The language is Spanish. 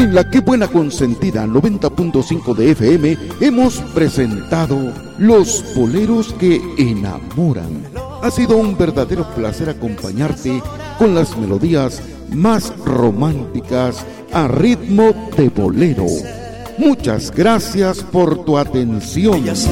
En la Que Buena Consentida 90.5 de FM hemos presentado Los Boleros que Enamoran. Ha sido un verdadero placer acompañarte con las melodías más románticas a ritmo de bolero. Muchas gracias por tu atención.